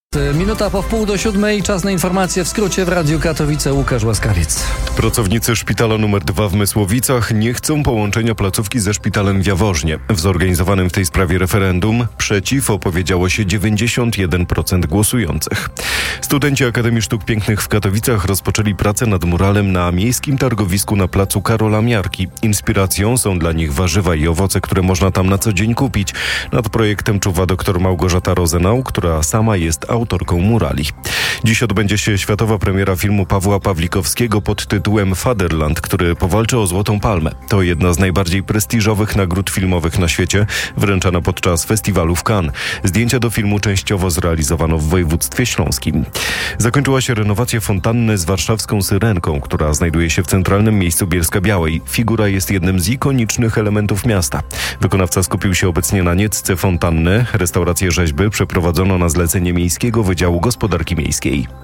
Minuta po wpół do 7, czas na informacje w skrócie w Radiu Katowice. Łukasz Łaskawiec. Pracownicy szpitala nr 2 w Mysłowicach nie chcą połączenia placówki ze szpitalem w Jaworznie. W zorganizowanym w tej sprawie referendum przeciw opowiedziało się 91% głosujących. Studenci Akademii Sztuk Pięknych w Katowicach rozpoczęli pracę nad muralem na miejskim targowisku na placu Karola Miarki. Inspiracją są dla nich warzywa i owoce, które można tam na co dzień kupić. Nad projektem czuwa dr Małgorzata Rozenau, która sama jest autorką murali. Dziś odbędzie się światowa premiera filmu Pawła Pawlikowskiego pod tytułem Fatherland, który powalczy o Złotą Palmę. To jedna z najbardziej prestiżowych nagród filmowych na świecie, wręczana podczas festiwalu w Cannes. Zdjęcia do filmu częściowo zrealizowano w województwie śląskim. Zakończyła się renowacja fontanny z warszawską Syrenką, która znajduje się w centralnym miejscu Bielska-Białej. Figura jest jednym z ikonicznych elementów miasta. Wykonawca skupił się obecnie na niecce fontanny. Restaurację rzeźby przeprowadzono na zlecenie Miejskiego Wydziału Gospodarki Miejskiej.